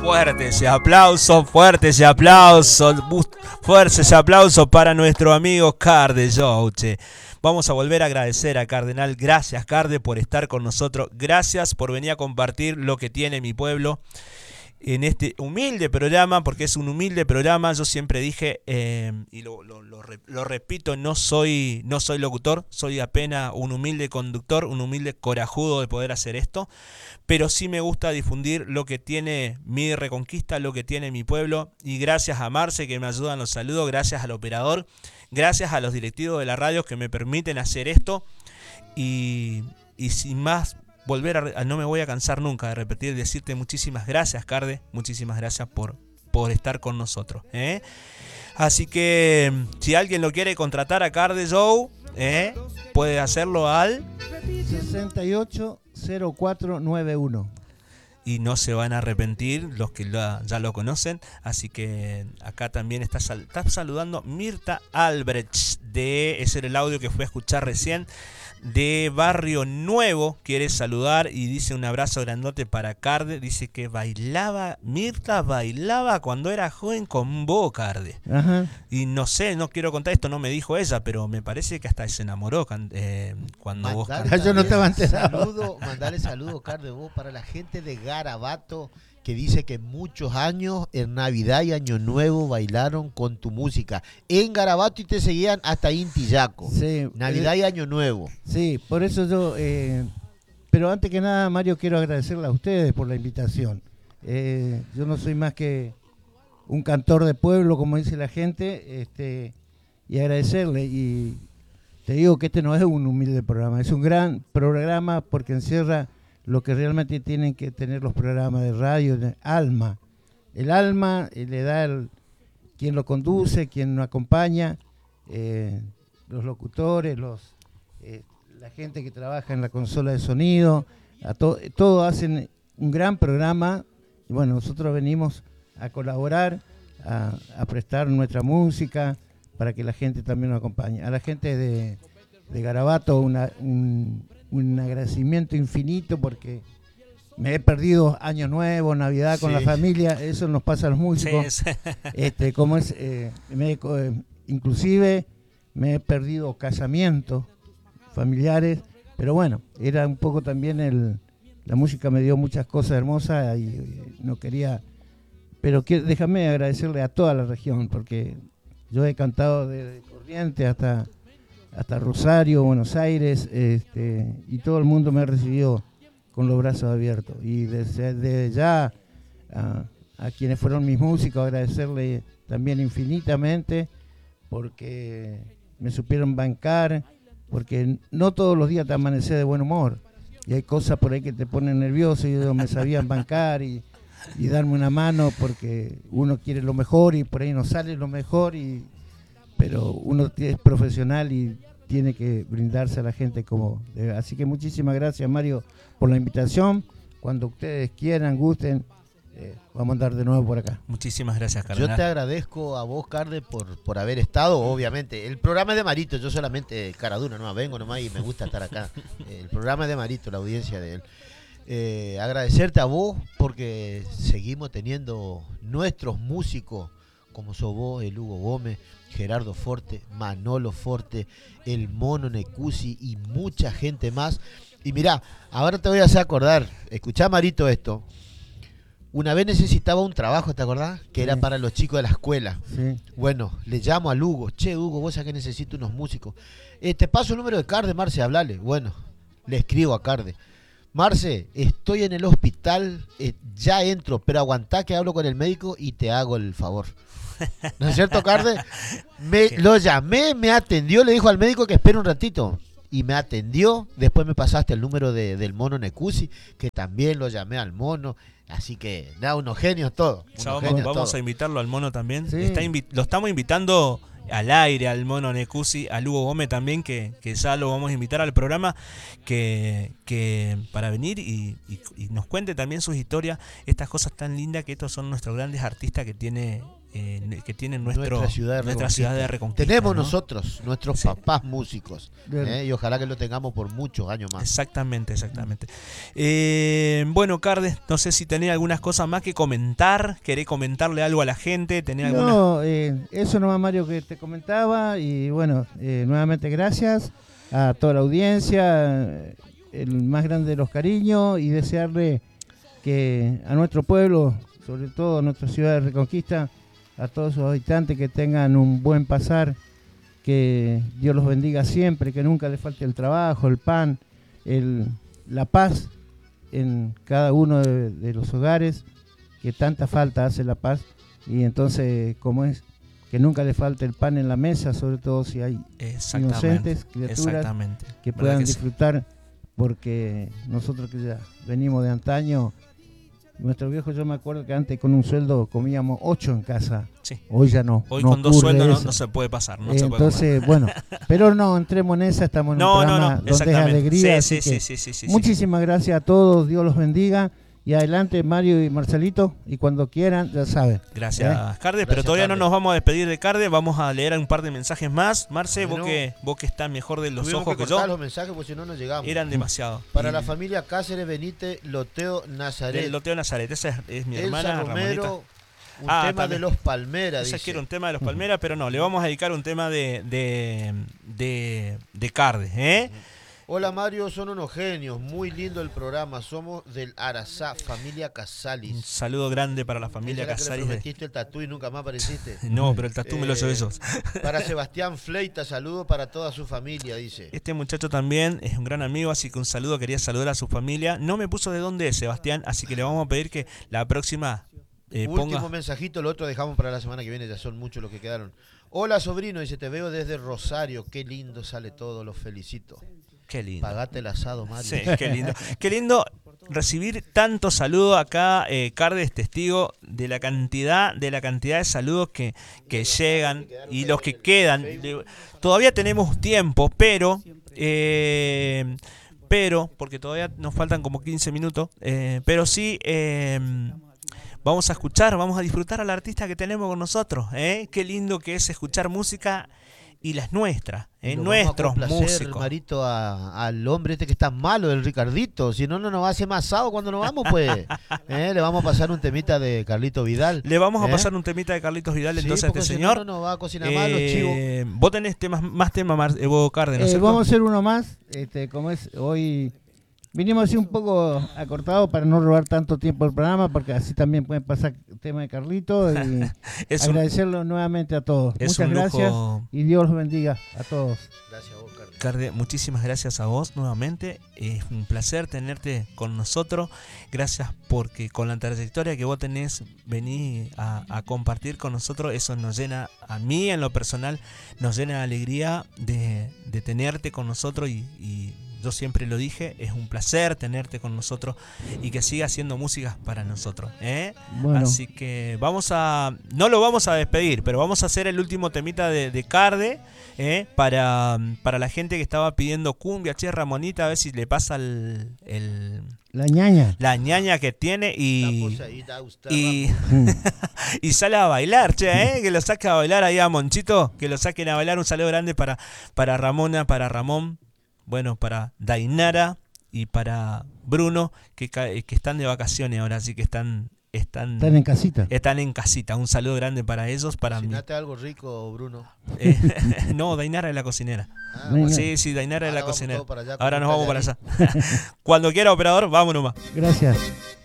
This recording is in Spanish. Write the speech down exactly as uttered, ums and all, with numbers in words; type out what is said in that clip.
Fuerte ese aplauso, fuerte ese aplauso, fuerte ese aplauso para nuestro amigo Carde Jouche. Vamos a volver a agradecer a Cardenal. Gracias, Carde, por estar con nosotros. Gracias por venir a compartir lo que tiene mi pueblo en este humilde programa, porque es un humilde programa. Yo siempre dije, eh, y lo, lo, lo, lo repito, no soy, no soy locutor, soy apenas un humilde conductor, un humilde corajudo de poder hacer esto, pero sí me gusta difundir lo que tiene mi Reconquista, lo que tiene mi pueblo, y gracias a Marce que me ayuda en los saludos, gracias al operador, gracias a los directivos de la radio que me permiten hacer esto, y, y sin más volver a, no me voy a cansar nunca de repetir, decirte muchísimas gracias, Carde, muchísimas gracias por, por estar con nosotros, ¿eh? Así que si alguien lo quiere contratar a Carde Joe, ¿eh? puede hacerlo al sesenta y ocho cero cuatro noventa y uno. Y no se van a arrepentir los que la, ya lo conocen. Así que acá también está, está saludando Mirta Albrecht, de, ese era el audio que fue a escuchar recién, de Barrio Nuevo. Quiere saludar y dice un abrazo grandote para Carde. Dice que bailaba, Mirta bailaba cuando era joven con vos, Carde. Ajá. Y no sé, no quiero contar esto, no me dijo ella, pero me parece que hasta se enamoró eh, cuando Mandale vos cantaste. Yo no estaba enterado. Saludo, mandale saludo, Carde, vos, para la gente de Garabato, que dice que muchos años en Navidad y Año Nuevo bailaron con tu música en Garabato y te seguían hasta Intillaco. Sí, Navidad eh, y Año Nuevo. Sí, por eso yo, eh, pero antes que nada, Mario, quiero agradecerle a ustedes por la invitación. Eh, yo no soy más que un cantor de pueblo, como dice la gente, este, y agradecerle. Y te digo que este no es un humilde programa, es un gran programa porque encierra lo que realmente tienen que tener los programas de radio, de alma. El alma eh, le da el, quien lo conduce, quien lo acompaña, eh, los locutores, los eh, la gente que trabaja en la consola de sonido, a to, todos hacen un gran programa. Y bueno, nosotros venimos a colaborar, a, a prestar nuestra música para que la gente también nos acompañe. A la gente de, de Garabato, una, un un agradecimiento infinito porque me he perdido Año Nuevo, Navidad con sí. la familia, eso nos pasa a los músicos. Sí, sí. Este, como es, eh, me, eh, inclusive me he perdido casamientos familiares, pero bueno, era un poco también el, la música me dio muchas cosas hermosas y, y no quería, pero que, déjame agradecerle a toda la región porque yo he cantado desde Corrientes hasta hasta Rosario, Buenos Aires, este, y todo el mundo me ha recibido con los brazos abiertos. Y desde, desde ya a, a quienes fueron mis músicos, agradecerle también infinitamente, porque me supieron bancar, porque no todos los días te amaneces de buen humor, y hay cosas por ahí que te ponen nervioso, y ellos me sabían bancar y, y darme una mano, porque uno quiere lo mejor y por ahí no sale lo mejor, y pero uno es profesional y tiene que brindarse a la gente como debe. Así que muchísimas gracias, Mario, por la invitación. Cuando ustedes quieran, gusten, eh, vamos a andar de nuevo por acá. Muchísimas gracias, Cardenal. Yo te agradezco a vos, Carde, por, por haber estado, obviamente. El programa es de Marito, yo solamente caradura, no vengo nomás y me gusta estar acá. El programa es de Marito, la audiencia de él. Eh, agradecerte a vos porque seguimos teniendo nuestros músicos, como sos vos, el Hugo Gómez, Gerardo Forte, Manolo Forte, el Mono Necusi y mucha gente más. Y mirá, ahora te voy a hacer acordar, escuchá, Marito, esto. Una vez necesitaba un trabajo, ¿te acordás? Que sí. Era para los chicos de la escuela. Sí. Bueno, le llamo al Hugo. Che, Hugo, vos sabés que necesito unos músicos. Eh, te paso el número de Carde, Marce, hablale. Bueno, le escribo a Carde. Marce, estoy en el hospital, eh, ya entro, pero aguantá que hablo con el médico y te hago el favor. ¿No es cierto, Carde? Me, lo llamé, me atendió, le dijo al médico que espere un ratito. Y me atendió, después me pasaste el número de, del Mono Necusi, que también lo llamé al Mono. Así que, nada, unos genios todos. Ya vamos, vamos todo. a invitarlo al Mono también. Sí. Está invi- lo estamos invitando al aire, al Mono Necusi, al Hugo Gómez también, que, que ya lo vamos a invitar al programa, que, que para venir y, y, y nos cuente también sus historias, estas cosas tan lindas, que estos son nuestros grandes artistas que tiene eh, que tiene nuestro, nuestra ciudad de nuestra Reconquista. ciudad de Reconquista. Tenemos ¿no? nosotros, nuestros Sí. papás músicos, Bien. ¿eh? Y ojalá que lo tengamos por muchos años más. Exactamente, exactamente. Eh, bueno, Cardes, no sé si tenés algunas cosas más que comentar, querés comentarle algo a la gente, tenés alguna... No, eh, eso nomás, Mario, que te comentaba. Y bueno, eh, nuevamente gracias a toda la audiencia, el más grande de los cariños, y desearle que a nuestro pueblo, sobre todo a nuestra ciudad de Reconquista, a todos sus habitantes, que tengan un buen pasar, que Dios los bendiga siempre, que nunca les falte el trabajo, el pan, el, la paz en cada uno de, de los hogares, que tanta falta hace la paz. Y entonces, como es, que nunca le falte el pan en la mesa, sobre todo si hay Exactamente, inocentes, criaturas exactamente. que ¿Verdad puedan que sí? disfrutar, porque nosotros que ya venimos de antaño, nuestros viejos, yo me acuerdo que antes con un sueldo comíamos ocho en casa, Sí. hoy ya no. Hoy no con dos ocurre sueldos no, eso. no se puede pasar, no Eh, se puede comer. Entonces, bueno, pero no entremos en esa, estamos en No, un no, programa no, donde es exactamente. alegría, Sí, así sí, que sí, sí, sí, sí, muchísimas gracias a todos, Dios los bendiga. Y adelante, Mario y Marcelito, y cuando quieran, ya saben. Gracias, ¿Eh? Cardes, pero Gracias, todavía Cardes. no nos vamos a despedir de Cardes, vamos a leer un par de mensajes más. Marce, Bueno, vos que vos que estás mejor de los Tuvimos ojos que que, cortar yo, los mensajes porque si no, no llegamos. eran demasiados. Para Y la familia Cáceres Benítez, Loteo Nazaret, del Loteo Nazaret, esa es, es mi Elsa hermana Romero, Ramonita. un Ah, tema también. de los Palmeras, Esa dice. quiere un tema de los Palmeras, pero no, le vamos a dedicar un tema de de, de, de Cardes, ¿eh? Hola Mario, son unos genios, muy lindo el programa, somos del Arazá, familia Un Casalis. saludo grande para la familia ¿Será que le Casares. de- prometiste el tatú y nunca más apareciste? No, pero el tatú me lo llevé Eh, yo. Para Sebastián Fleita, saludo para toda su familia, dice. Este muchacho también es un gran amigo, así que un saludo, quería saludar a su familia. No me puso de dónde es Sebastián, así que le vamos a pedir que la próxima eh, Último ponga... mensajito, el otro dejamos para la semana que viene, ya son muchos los que quedaron. Hola sobrino, dice, te veo desde Rosario, qué lindo sale todo, los felicito. Qué lindo. Pagate el asado, Mario. Sí, qué lindo. Qué lindo recibir tanto saludo acá. eh, Cardes, testigo de la cantidad de la cantidad de saludos que, que llegan y los que quedan. De- Todavía tenemos tiempo, pero eh, pero porque todavía nos faltan como quince minutos, eh, pero sí eh, vamos a escuchar, vamos a disfrutar al artista que tenemos con nosotros. ¿eh? Qué lindo que es escuchar música y las nuestras, ¿eh? Lo nuestros vamos a complacer, músicos. Marito, a- al hombre este que está malo, el Ricardito. Si no, no nos hace más asado cuando nos vamos, pues. ¿Eh? Le vamos a pasar un temita de Carlito Vidal. Le vamos a ¿Eh? pasar un temita de Carlitos Vidal Sí, entonces a porque este si no, señor. no nos va a cocinar mal los chivos. Eh, vos tenés temas, más temas, Mar- eh, vos, Carden, ¿no es Eh, cierto? vamos a hacer uno más, este, como es hoy. Vinimos así un poco acortados para no robar tanto tiempo el programa, porque así también pueden pasar el tema de Carlito. Y Es un, agradecerlo nuevamente a todos. es Muchas un gracias lujo. y Dios los bendiga a todos. Gracias a vos, Carlos. Carde, muchísimas gracias a vos nuevamente. Es un placer tenerte con nosotros. Gracias porque con la trayectoria que vos tenés, venís a, a compartir con nosotros. Eso nos llena, a mí en lo personal, nos llena de alegría de, de tenerte con nosotros. Y, y yo siempre lo dije, es un placer tenerte con nosotros y que sigas haciendo música para nosotros. ¿eh? Bueno, Así que vamos a, no lo vamos a despedir, pero vamos a hacer el último temita de, de Carde, ¿eh? para, para la gente que estaba pidiendo cumbia, che, Ramonita, a ver si le pasa el, el- la ñaña. la ñaña que tiene y, Estamos ahí, da usted, y, Mm. y sale a bailar, che, ¿eh? que lo saque a bailar ahí a Monchito, que lo saquen a bailar. Un saludo grande para, para Ramona, para Ramón, bueno, para Dainara y para Bruno, que, ca- que están de vacaciones ahora, así que están... Están, Están en casita. están en casita. Un saludo grande para ellos, para mí. Cocinate algo rico, Bruno. Eh, no, Dainara es la cocinera. Ah, Venga. bueno. Sí, sí, Dainara es Ahora la vamos cocinera. todos para allá con Ahora un nos vamos para tallarín. allá. Cuando quiera, operador, vámonos más. Gracias.